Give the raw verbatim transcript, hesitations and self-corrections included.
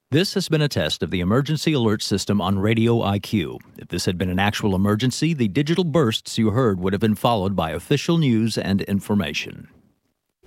This has been a test of the emergency alert system on Radio I Q. If this had been an actual emergency, the digital bursts you heard would have been followed by official news and information.